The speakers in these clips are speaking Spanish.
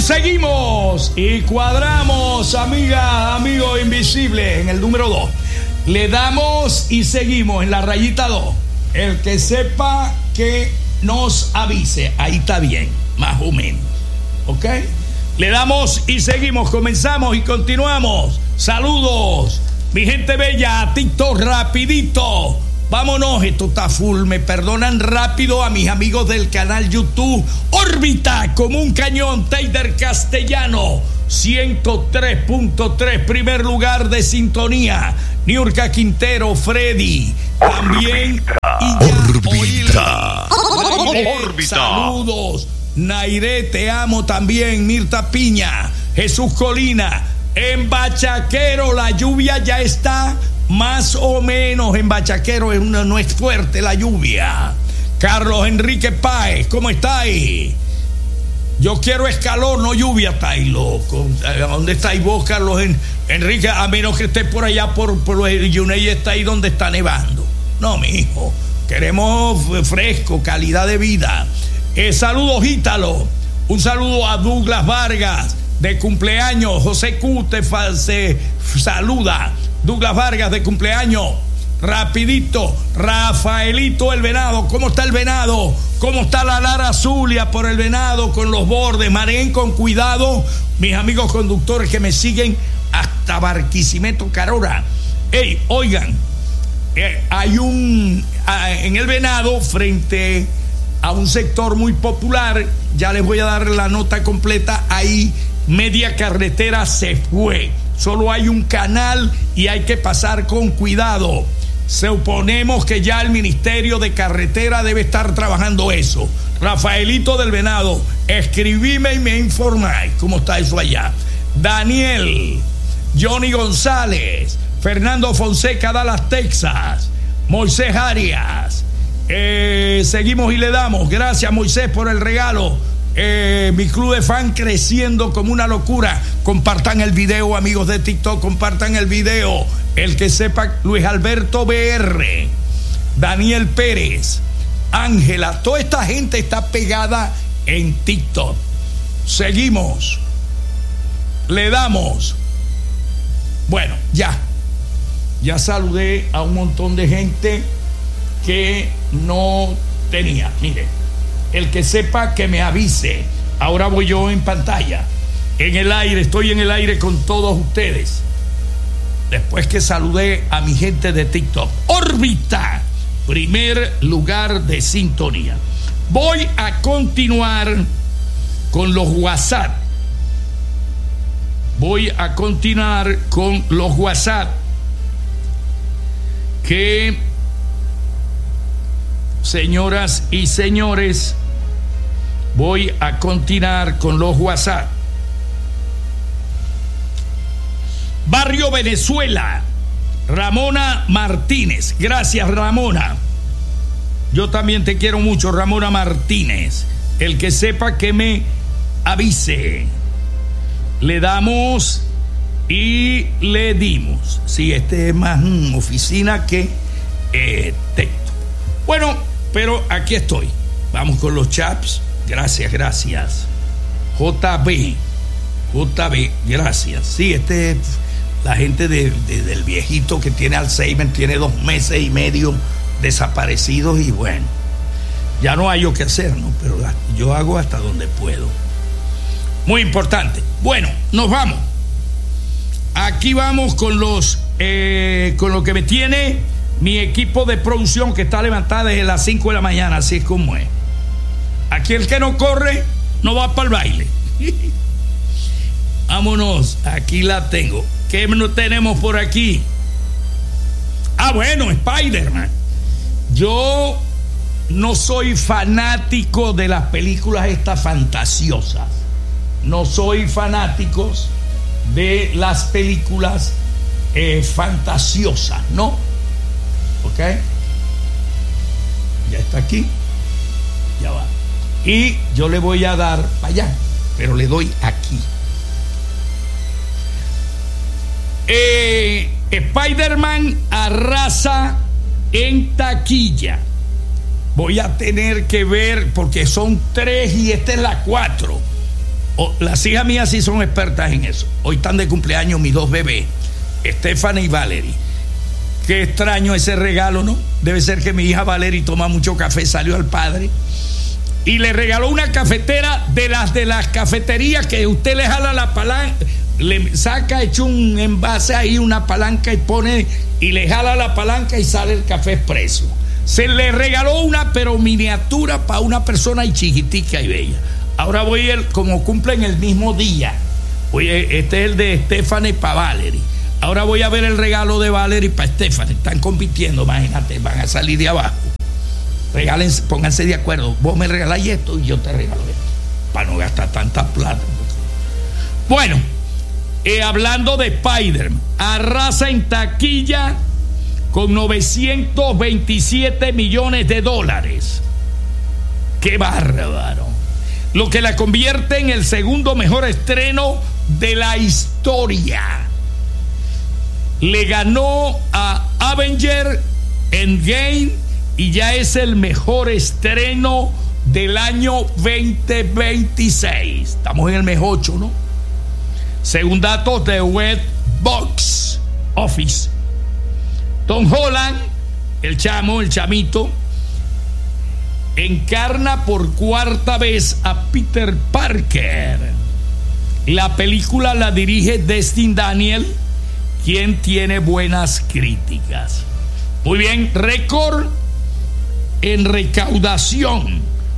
seguimos y cuadramos, amigas, amigos invisibles, en el número 2. Le damos y seguimos en la rayita 2. El que sepa que nos avise. Ahí está bien, más o menos. ¿Ok? Le damos y seguimos, comenzamos y continuamos. Saludos, mi gente bella, a TikTok rapidito. Vámonos, esto está full, me perdonan rápido a mis amigos del canal YouTube Órbita como un cañón, Teider Castellano 103.3, primer lugar de sintonía, Niurka Quintero, Freddy, también Órbita. Órbita. Saludos, Nairé, te amo también, Mirta Piña, Jesús Colina, en Bachaquero la lluvia ya está más o menos en Bachaquero, no es fuerte la lluvia. Carlos Enrique Páez, ¿cómo estáis? Yo quiero calor, no lluvia, estáis loco. ¿Dónde estáis vos, Carlos Enrique? A menos que estés por allá por el Yuney, está ahí donde está nevando. No, mijo, queremos fresco, calidad de vida. Saludos, Ítalo. Un saludo a Douglas Vargas, de cumpleaños. José Q se saluda. Douglas Vargas de cumpleaños. Rapidito, Rafaelito el Venado. ¿Cómo está el Venado? ¿Cómo está la Lara Zulia por el Venado con los bordes? Manejen con cuidado, mis amigos conductores que me siguen hasta Barquisimeto, Carora. Ey, oigan, hay en el Venado, frente a un sector muy popular, ya les voy a dar la nota completa, ahí media carretera se fue. Solo hay un canal y hay que pasar con cuidado. Suponemos que ya el Ministerio de Carretera debe estar trabajando eso. Rafaelito del Venado, escribime y me informáis cómo está eso allá. Daniel, Johnny González, Fernando Fonseca, Dallas, Texas, Moisés Arias. Seguimos y le damos. Gracias, Moisés, por el regalo. Mi club de fan creciendo como una locura. Compartan el video, amigos de TikTok, compartan el video. El que sepa, Luis Alberto BR, Daniel Pérez, Ángela, toda esta gente está pegada en TikTok. Seguimos, le damos. Bueno, ya saludé a un montón de gente que no tenía. Mire, el que sepa que me avise. Ahora voy yo en pantalla, en el aire, estoy en el aire con todos ustedes. Después que saludé a mi gente de TikTok. Órbita, primer lugar de sintonía. Voy a continuar con los WhatsApp. Que, señoras y señores, voy a continuar con los WhatsApp. Barrio Venezuela, Ramona Martínez. Gracias, Ramona. Yo también te quiero mucho, Ramona Martínez. El que sepa que me avise. Le damos y le dimos. Sí, este es más oficina que texto. Bueno, pero aquí estoy. Vamos con los chats. Gracias. JB, gracias. Sí, la gente del viejito que tiene Alzheimer, tiene 2 meses y medio desaparecidos y bueno, ya no hay yo que hacer, ¿no? Pero yo hago hasta donde puedo. Muy importante. Bueno, nos vamos. Aquí vamos con lo que me tiene mi equipo de producción, que está levantada desde las 5 de la mañana, así es como es. Aquí el que no corre no va para el baile. Vámonos, aquí la tengo. ¿Qué tenemos por aquí? Bueno, Spider-Man. Yo no soy fanático de las películas estas fantasiosas. No soy fanático de las películas fantasiosas, ¿no? ¿Ok? Ya está aquí. Ya va. Y yo le voy a dar para allá, pero le doy aquí. Spider-Man arrasa en taquilla. Voy a tener que ver porque son 3 y esta es la 4. Las hijas mías sí son expertas en eso. Hoy están de cumpleaños mis dos bebés, Stephanie y Valerie. Qué extraño ese regalo, ¿no? Debe ser que mi hija Valerie toma mucho café, salió al padre y le regaló una cafetera de las cafeterías que usted le jala la palanca, le saca, echa un envase ahí, una palanca y pone, y le jala la palanca y sale el café expreso. Se le regaló una, pero miniatura para una persona y chiquitica y bella. Ahora voy, como cumplen el mismo día, este es el de Stephanie para Valerie. Ahora voy a ver el regalo de Valerie para Stephanie. Están compitiendo, imagínate, van a salir de abajo. Regálense, pónganse de acuerdo. Vos me regaláis esto y yo te regalo esto, para no gastar tanta plata. Bueno, hablando de Spider-Man, arrasa en taquilla con 927 millones de dólares. ¡Qué bárbaro! Lo que la convierte en el segundo mejor estreno de la historia. Le ganó a Avengers Endgame y ya es el mejor estreno del año 2026. Estamos en el mes 8, ¿no? Según datos de Web Box Office, Tom Holland, el chamito, encarna por cuarta vez a Peter Parker. La película la dirige Destin Daniel, quien tiene buenas críticas. Muy bien, récord en recaudación,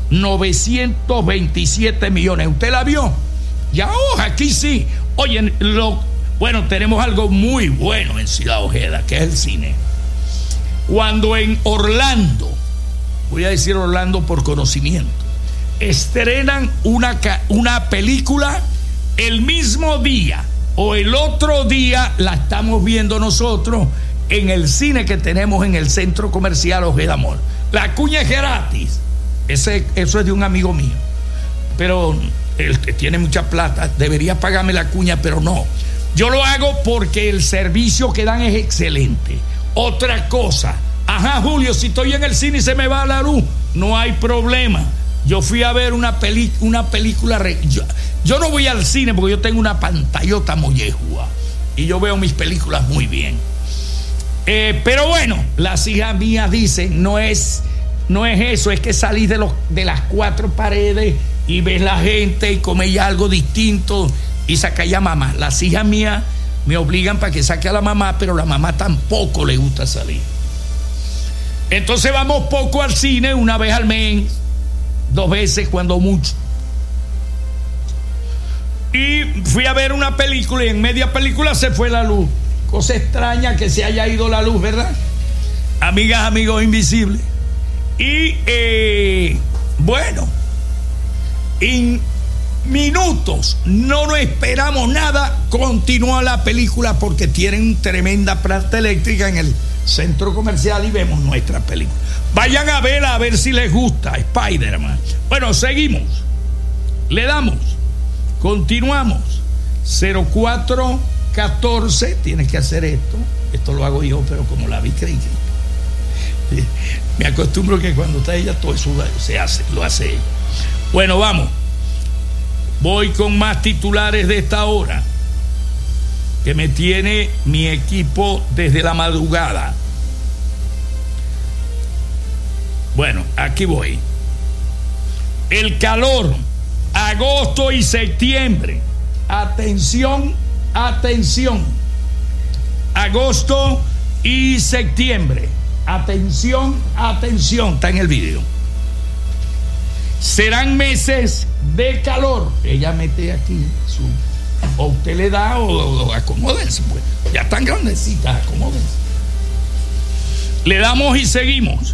927 millones. ¿Usted la vio? Ya, aquí sí. Oye, bueno, tenemos algo muy bueno en Ciudad Ojeda, que es el cine. Cuando en Orlando, voy a decir Orlando por conocimiento, estrenan una película, el mismo día o el otro día la estamos viendo nosotros en el cine que tenemos en el centro comercial Ojeda Mall. La cuña es gratis. Eso es de un amigo mío, pero él que tiene mucha plata debería pagarme la cuña, pero no. Yo lo hago porque el servicio que dan es excelente. Otra cosa, ajá, Julio, si estoy en el cine y se me va la luz, no hay problema. Yo fui a ver una película. Yo no voy al cine porque yo tengo una pantallota mollejua y yo veo mis películas muy bien. Pero bueno, las hijas mías dicen, no es eso, es que salís de las cuatro paredes y ves la gente y coméis algo distinto y sacáis a mamá. Las hijas mías me obligan para que saque a la mamá, pero la mamá tampoco le gusta salir. Entonces vamos poco al cine, una vez al mes, 2 veces cuando mucho. Y fui a ver una película y en media película se fue la luz. Cosa extraña que se haya ido la luz, ¿verdad? Amigas, amigos invisibles. Y bueno, en minutos, no nos esperamos nada, continúa la película porque tienen tremenda planta eléctrica en el centro comercial y vemos nuestra película. Vayan a ver si les gusta Spider-Man. Bueno, seguimos, le damos, continuamos. 0414, tienes que hacer esto lo hago yo, pero como la vi creí que me acostumbro que cuando está ella todo eso lo hace ella. Bueno, vamos. Voy con más titulares de esta hora que me tiene mi equipo desde la madrugada. Bueno, aquí voy. El calor, agosto y septiembre. Atención. Agosto y septiembre. Atención, está en el video. Serán meses de calor. Ella mete aquí o usted le da o acomódense, pues. Ya están grandecitas, acomódense. Le damos y seguimos.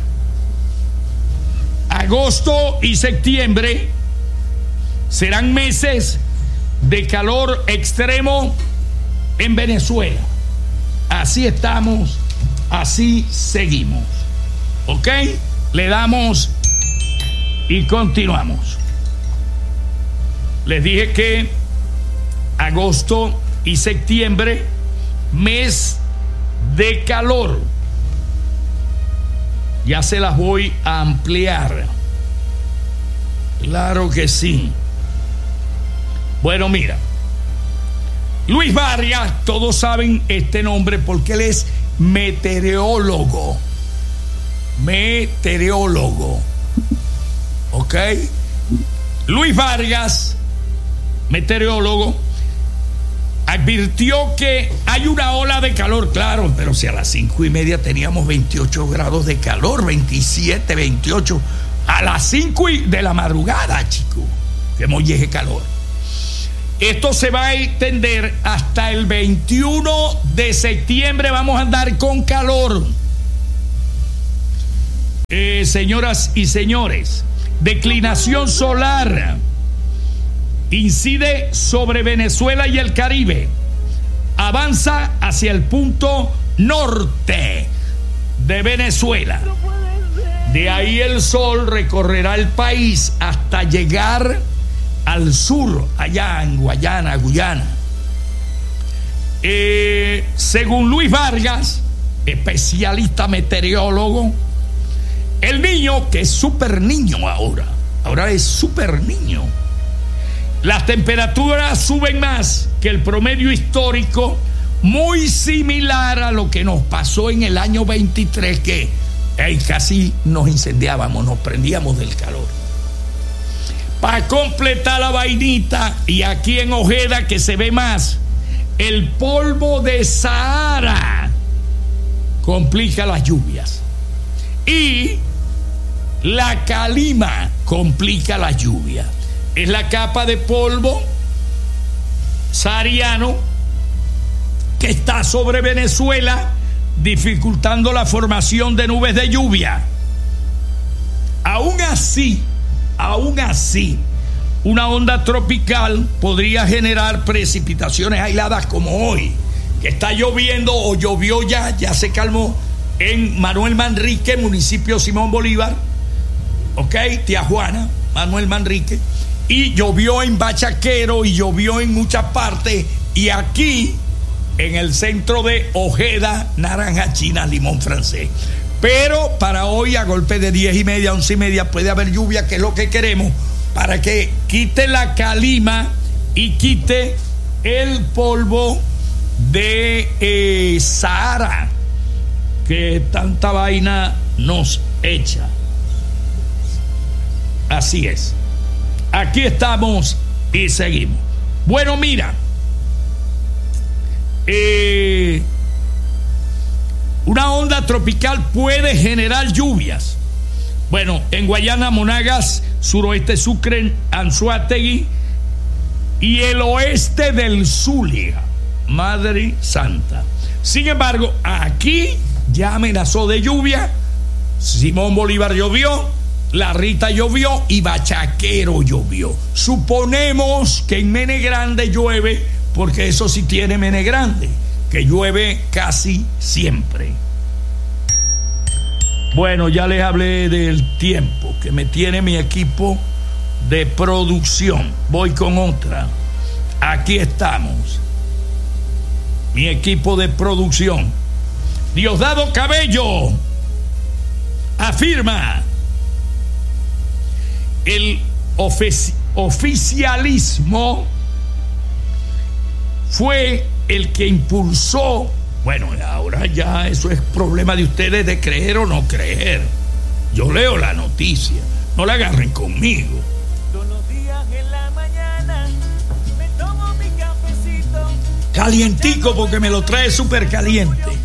Agosto y septiembre serán meses de calor extremo en Venezuela. Así estamos, así seguimos. ¿Ok? Le damos y continuamos. Les dije que agosto y septiembre, mes de calor. Ya se las voy a ampliar. Claro que sí. Bueno, mira, Luis Vargas, todos saben este nombre porque él es meteorólogo. ¿Ok? Luis Vargas, meteorólogo, advirtió que hay una ola de calor, claro, pero si a las 5:30 teníamos 28 grados de calor, 27, 28, a las 5 de la madrugada, chicos, que molleje calor. Esto se va a extender hasta el 21 de septiembre, vamos a andar con calor. Señoras y señores, declinación solar incide sobre Venezuela y el Caribe, avanza hacia el punto norte de Venezuela. De ahí el sol recorrerá el país hasta llegar al sur, allá en Guyana. Según Luis Vargas, especialista meteorólogo, el niño, que es súper niño ahora es súper niño, las temperaturas suben más que el promedio histórico, muy similar a lo que nos pasó en el año 23, que casi nos incendiábamos, nos prendíamos del calor. Para completar la vainita, y aquí en Ojeda que se ve más, el polvo de Sahara complica las lluvias y la calima complica las lluvias. Es la capa de polvo sahariano que está sobre Venezuela, dificultando la formación de nubes de lluvia. Aún así, una onda tropical podría generar precipitaciones aisladas como hoy, que está lloviendo o llovió ya se calmó en Manuel Manrique, municipio Simón Bolívar, ok, Tía Juana, Manuel Manrique, y llovió en Bachaquero y llovió en muchas partes, y aquí en el centro de Ojeda, Naranja China, Limón Francés. Pero para hoy, a golpe de 10:30, 11:30, puede haber lluvia, que es lo que queremos, para que quite la calima y quite el polvo de Sahara, que tanta vaina nos echa. Así es. Aquí estamos y seguimos. Bueno, mira, una onda tropical puede generar lluvias. Bueno, en Guayana, Monagas, suroeste Sucre, Anzoátegui y el oeste del Zulia, Madre Santa. Sin embargo, aquí ya amenazó de lluvia. Simón Bolívar llovió, La Rita llovió y Bachaquero llovió. Suponemos que en Mene Grande llueve, porque eso sí tiene Mene Grande, que llueve casi siempre. Bueno, ya les hablé del tiempo que me tiene mi equipo de producción. Voy con otra. Aquí estamos. Mi equipo de producción. Diosdado Cabello afirma: el oficialismo fue el que impulsó. Bueno, ahora ya eso es problema de ustedes de creer o no creer. Yo leo la noticia, no la agarren conmigo. Todos los días en la mañana me tomo mi cafecito. Calientico, porque me lo trae súper caliente.